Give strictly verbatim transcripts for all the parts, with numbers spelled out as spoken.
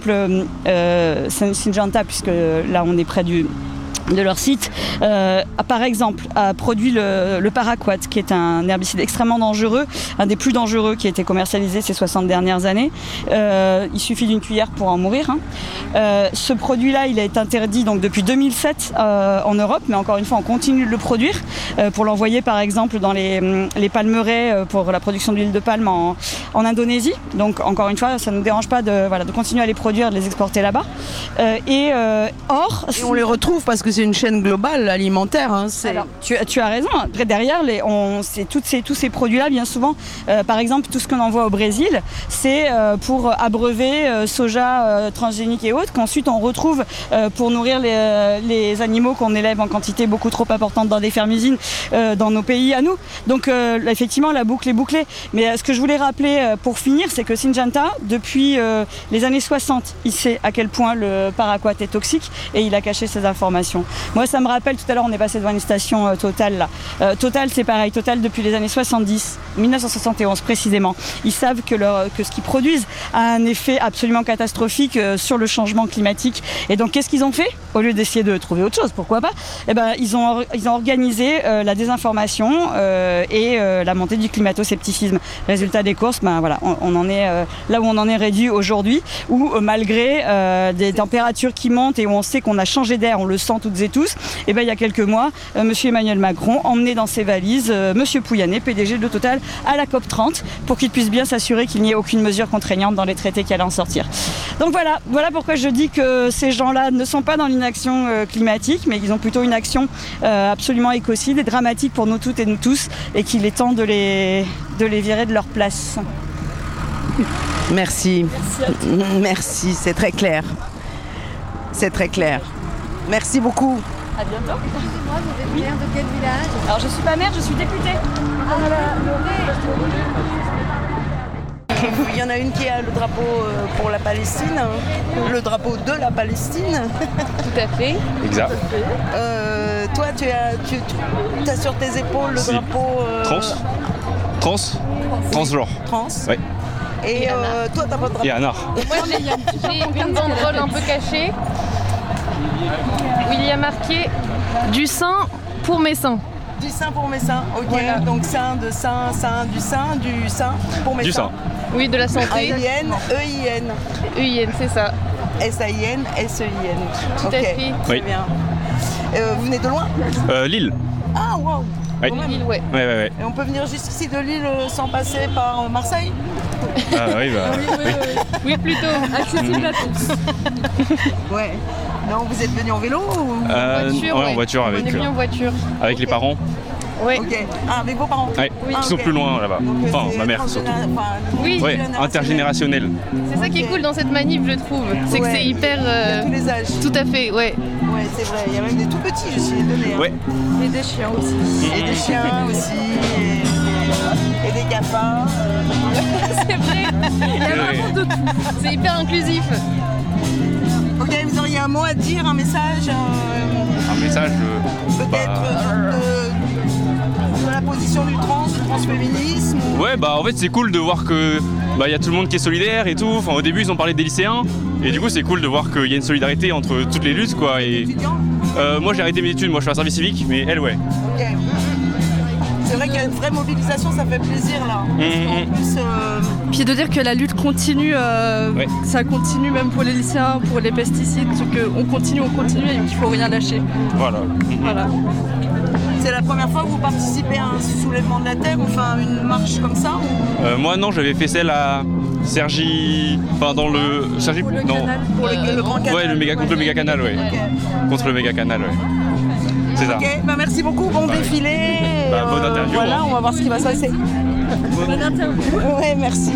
euh, Syngenta, puisque là on est près du de leur site, euh, a, par exemple, a produit le, le paraquat, qui est un herbicide extrêmement dangereux, un des plus dangereux qui a été commercialisé ces soixante dernières années. Euh, il suffit d'une cuillère pour en mourir. Hein. Euh, ce produit-là, il a été interdit donc, depuis deux mille sept euh, en Europe, mais encore une fois, on continue de le produire euh, pour l'envoyer, par exemple, dans les, les palmeraies euh, pour la production d'huile de palme en, en Indonésie. Donc, encore une fois, ça ne nous dérange pas de, voilà, de continuer à les produire, de les exporter là-bas. Euh, et euh, or... Et on les retrouve parce que c'est une chaîne globale alimentaire. Hein, c'est... Alors, tu, tu as raison. Après, derrière, les, on, c'est toutes ces, tous ces produits-là, bien souvent, euh, par exemple, tout ce qu'on envoie au Brésil, c'est euh, pour abreuver euh, soja euh, transgénique et autres, qu'ensuite on retrouve euh, pour nourrir les, euh, les animaux qu'on élève en quantité beaucoup trop importante dans des fermes-usines euh, dans nos pays à nous. Donc, euh, effectivement, la boucle est bouclée. Mais euh, ce que je voulais rappeler euh, pour finir, c'est que Syngenta, depuis euh, les années soixante, il sait à quel point le paraquat est toxique et il a caché ces informations. Moi, ça me rappelle, tout à l'heure, on est passé devant une station euh, Total, là. Euh, Total, c'est pareil. Total, depuis les années soixante-dix, dix-neuf cent soixante et onze précisément, ils savent que, leur, que ce qu'ils produisent a un effet absolument catastrophique euh, sur le changement climatique. Et donc, qu'est-ce qu'ils ont fait? Au lieu d'essayer de trouver autre chose, pourquoi pas, eh ben, ils, ont, ils ont organisé euh, la désinformation euh, et euh, la montée du climato-scepticisme. Résultat des courses, ben, voilà, on, on en est euh, là où on en est réduit aujourd'hui, où euh, malgré euh, des températures qui montent et où on sait qu'on a changé d'air, on le sent toutes et tous, et ben, il y a quelques mois, euh, M. Emmanuel Macron emmenait dans ses valises euh, M. Pouyanné, P D G de Total, à la COP trente, pour qu'il puisse bien s'assurer qu'il n'y ait aucune mesure contraignante dans les traités qui allaient en sortir. Donc voilà, voilà pourquoi je dis que ces gens-là ne sont pas dans l'inaction euh, climatique, mais ils ont plutôt une action euh, absolument écocide et dramatique pour nous toutes et nous tous, et qu'il est temps de les, de les virer de leur place. Merci. Merci, Merci, c'est très clair. C'est très clair. Merci beaucoup. À bientôt. Excusez-moi, vous êtes maire de quel village? Alors je suis pas maire, je suis députée. Ah, Il y en a une qui a le drapeau pour la Palestine, le drapeau de la Palestine. Tout à fait. Exact. Euh, toi, tu as, tu, tu as sur tes épaules le Si. drapeau... Euh... Trans Trans Transgenre. Trans. Ouais. Et euh, toi, t'as pas de drapeau. Et un art. Moi, j'ai j'ai une banderole un peu cachée où il y a marqué « Du sein pour mes seins ». Du sein pour mes seins, ok. Voilà. Donc sein de sein, sein du sein, du sein pour mes Du seins. sein. Oui, de la A santé. I N, E I N. U I N, c'est ça. S A I N, S E I N. Tout Ok, à fait. très Oui. bien. Euh, vous venez de loin? Euh, Lille. Ah, waouh. Ouais. Quand même. Lille, ouais. Ouais, ouais, ouais. Et on peut venir jusqu'ici de Lille euh, sans passer par euh, Marseille? Ah oui, bah. Oui, oui, oui. Oui, plutôt. Accessible à tous. Ouais. Non, vous êtes venu en vélo ou... Euh, voiture, ouais, ouais. en voiture avec, On est venu euh, en voiture. avec les parents. Oui. Ok. Ah, avec vos parents? Ouais, Oui. qui sont ok. plus loin là-bas. Donc, euh, Enfin, c'est ma mère transgéné- surtout. enfin, Oui. Ouais, intergénérationnel. C'est ça qui est cool dans cette manif, je trouve. C'est que Ouais. c'est hyper. Il y a euh, tous les âges. Tout à fait, ouais. Ouais, c'est vrai. Il y a même des tout petits, je suis étonnée. Hein. Ouais. Et des chiens aussi. Et des chiens aussi. Et, et des cafards. C'est vrai. Il y a vraiment de tout. C'est hyper inclusif. Ok, vous auriez un mot à dire, un message euh, Un message. euh, peut-être bah, euh, de, de la position du trans, du transféminisme ou- Ouais, bah en fait c'est cool de voir que bah y a tout le monde qui est solidaire et tout. Enfin, au début ils ont parlé des lycéens et du coup c'est cool de voir qu'il y a une solidarité entre toutes les luttes quoi. Et étudiants. euh, moi j'ai arrêté mes études, moi je fais un service civique, mais elle ouais. Ok. C'est vrai qu'il y a une vraie mobilisation, ça fait plaisir là. Parce Mhm. qu'en plus, euh, Puis de dire que la lutte continue, euh, Ouais. ça continue même pour les lycéens, pour les pesticides, qu'on continue, on continue et qu'il ne faut rien lâcher. Voilà. Voilà. c'est la première fois que vous participez à un soulèvement de la terre, enfin une marche comme ça ou... Euh, moi non, j'avais fait celle à Cergy, enfin dans le Cergy, Pour le non. canal. Pour le, le grand canal. Ouais, le méga contre le méga canal, ouais. Ok. Contre le méga canal, ouais. C'est ça. Ok, bah merci beaucoup, bon Ouais. défilé. Bah, bonne interview, Voilà, hein. on va voir ce qui va se passer. Bonne interview. Ouais, merci.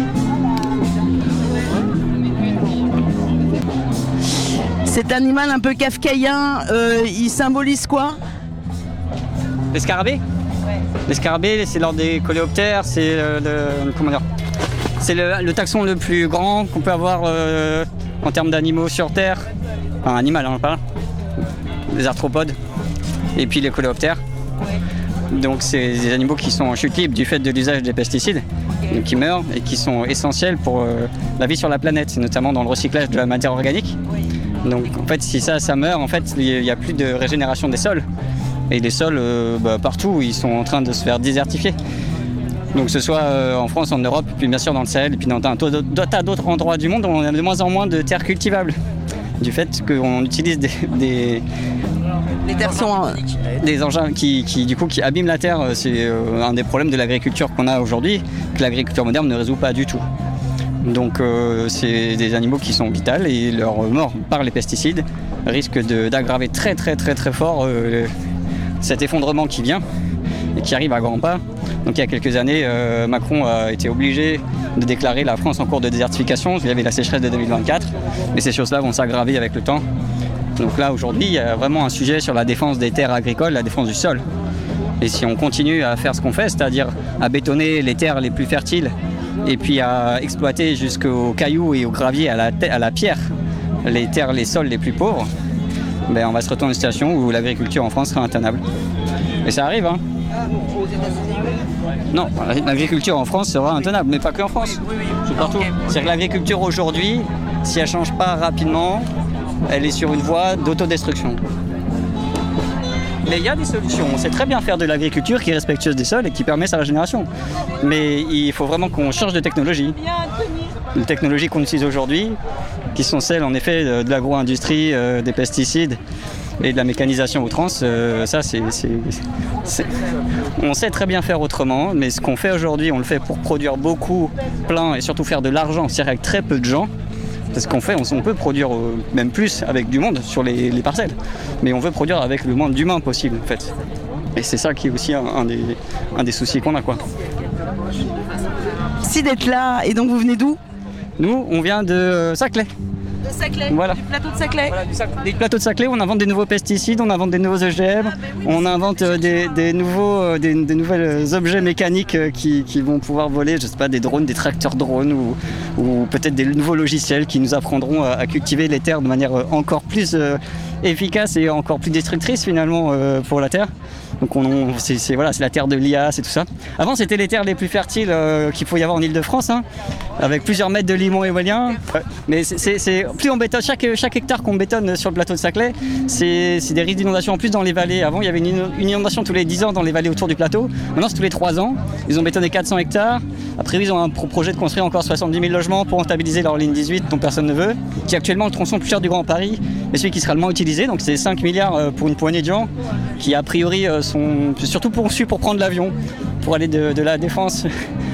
Cet animal un peu kafkaïen, euh, il symbolise quoi? L'escarabée L'escarabée, c'est l'ordre des coléoptères, c'est le, le- comment dire, c'est le, le taxon le plus grand qu'on peut avoir euh, en termes d'animaux sur Terre. Enfin, animal, hein, pas les arthropodes. Et puis les coléoptères. Donc c'est des animaux qui sont en chute libre du fait de l'usage des pesticides. donc qui meurent et qui sont essentiels pour euh, la vie sur la planète, notamment dans le recyclage de la matière organique. Donc en fait, si ça, ça meurt, en fait, il n'y a plus de régénération des sols. Et les sols, euh, bah, partout, ils sont en train de se faire désertifier. Donc que ce soit euh, en France, en Europe, puis bien sûr dans le Sahel, et puis dans un tas d'autres endroits du monde, on a de moins en moins de terres cultivables. Du fait qu'on utilise des, des, Les terres sont... des engins qui, qui, du coup, qui abîment la terre. C'est euh, un des problèmes de l'agriculture qu'on a aujourd'hui, que l'agriculture moderne ne résout pas du tout. Donc euh, c'est des animaux qui sont vitaux et leur mort par les pesticides risque de, d'aggraver très très très très fort euh, cet effondrement qui vient et qui arrive à grands pas. Donc il y a quelques années, euh, Macron a été obligé de déclarer la France en cours de désertification. Il y avait la sécheresse de deux mille vingt-quatre, mais ces choses-là vont s'aggraver avec le temps. Donc là aujourd'hui, il y a vraiment un sujet sur la défense des terres agricoles, la défense du sol. Et si on continue à faire ce qu'on fait, c'est-à-dire à bétonner les terres les plus fertiles et puis à exploiter jusqu'aux cailloux et aux graviers, à la, à la pierre, les terres, les sols les plus pauvres, ben on va se retrouver dans une situation où l'agriculture en France sera intenable. Et ça arrive, hein. Non, l'agriculture en France sera intenable, mais pas que en France, c'est partout. C'est-à-dire que l'agriculture aujourd'hui, si elle ne change pas rapidement, elle est sur une voie d'autodestruction. Mais il y a des solutions. On sait très bien faire de l'agriculture qui est respectueuse des sols et qui permet sa régénération. Mais il faut vraiment qu'on change de technologie. Les technologies qu'on utilise aujourd'hui, qui sont celles en effet de l'agro-industrie, euh, des pesticides et de la mécanisation outrance, euh, ça c'est, c'est, c'est... On sait très bien faire autrement, mais ce qu'on fait aujourd'hui, on le fait pour produire beaucoup, plein et surtout faire de l'argent, c'est-à-dire avec très peu de gens. Parce qu'on fait, on peut produire même plus avec du monde sur les, les parcelles, mais on veut produire avec le moins d'humains possible en fait. Et c'est ça qui est aussi un, un, des, un des soucis qu'on a, quoi. Merci d'être là. Et donc vous venez d'où ? Nous, on vient de Saclay. De Saclay, voilà. Du plateau de Saclay. Voilà, du, des plateaux de Saclay, on invente des nouveaux pesticides, on invente des nouveaux O G M, ah, ben oui, on invente des, des, nouveaux, des, des nouvelles objets mécaniques qui, qui vont pouvoir voler, je sais pas, des drones, des tracteurs drones ou, ou peut-être des nouveaux logiciels qui nous apprendront à, à cultiver les terres de manière encore plus euh, efficace et encore plus destructrice finalement euh, pour la terre. Donc on, on, c'est, c'est, voilà, c'est la terre de l'I A, c'est tout ça. Avant c'était les terres les plus fertiles euh, qu'il faut y avoir en Ile-de-France, hein, avec plusieurs mètres de limon éolien. Mais c'est, c'est, c'est, plus on bétonne, chaque, chaque hectare qu'on bétonne sur le plateau de Saclay, c'est, c'est des risques d'inondation en plus dans les vallées. Avant il y avait une, une inondation tous les dix ans dans les vallées autour du plateau. Maintenant c'est tous les trois ans. Ils ont bétonné quatre cents hectares. Après ils ont un projet de construire encore soixante-dix mille logements pour rentabiliser leur ligne dix-huit dont personne ne veut, qui est actuellement le tronçon le plus cher du Grand Paris et celui qui sera le moins utilisé. Donc c'est cinq milliards pour une poignée de gens qui a priori sont surtout conçus pour prendre l'avion, pour aller de, de la Défense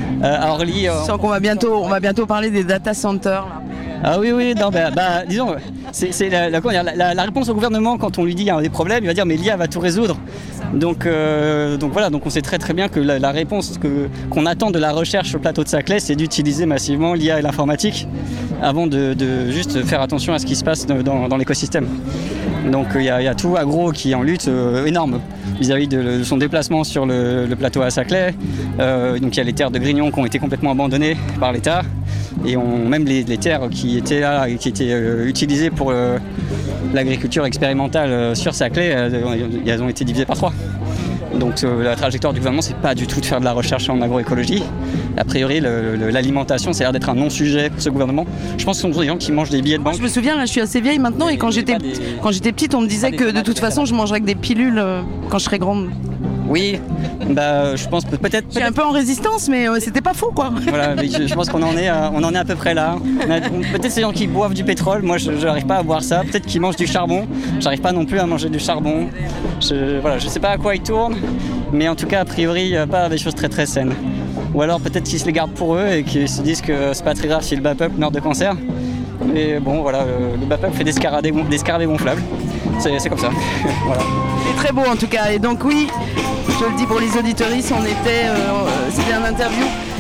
à Orly. Je sens qu'on va bientôt, on va bientôt parler des data centers. Là. Ah oui, oui, non, bah, bah disons, c'est, c'est la, la, la, la réponse au gouvernement quand on lui dit qu'il y a des problèmes, il va dire mais l'I A va tout résoudre. Donc, euh, donc voilà, donc on sait très très bien que la, la réponse que, qu'on attend de la recherche sur le plateau de Saclay, c'est d'utiliser massivement l'I A et l'informatique avant de, de juste faire attention à ce qui se passe dans, dans l'écosystème. Donc il y, y a tout Agro qui est en lutte euh, énorme vis-à-vis de, de son déplacement sur le, le plateau à Saclay. Euh, donc il y a les terres de Grignon qui ont été complètement abandonnées par l'État. Et on, même les, les terres qui étaient là, qui étaient euh, utilisées pour euh, l'agriculture expérimentale euh, sur Saclay, euh, elles ont été divisées par trois. Donc euh, la trajectoire du gouvernement, c'est pas du tout de faire de la recherche en agroécologie. A priori, le, le, l'alimentation, ça a l'air d'être un non-sujet pour ce gouvernement. Je pense que ce sont des gens qui mangent des billets de banque. Je me souviens, là, je suis assez vieille maintenant, et quand j'étais, des... quand j'étais petite, on me disait que de toute façon, je mangerais que des pilules euh, quand je serais grande. Oui, bah, je pense peut-être... peut-être... Je suis un peu en résistance, mais euh, c'était pas faux, quoi. Voilà, mais je, je pense qu'on en est, à, on en est à peu près là. On a, peut-être ces gens qui boivent du pétrole, moi je n'arrive pas à boire ça. Peut-être qu'ils mangent du charbon, j'arrive pas non plus à manger du charbon. Je, voilà, je sais pas à quoi ils tournent, mais en tout cas, a priori, pas des choses très très saines. Ou alors peut-être qu'ils se les gardent pour eux et qu'ils se disent que c'est pas très grave si le B A P U P meurt de cancer. Mais bon, voilà, le B A P U P fait des scarabées, des scarabées gonflables. C'est, c'est comme ça. Voilà. C'est très beau en tout cas. Et donc oui, je le dis pour les auditeuristes, on était, euh, c'était un interview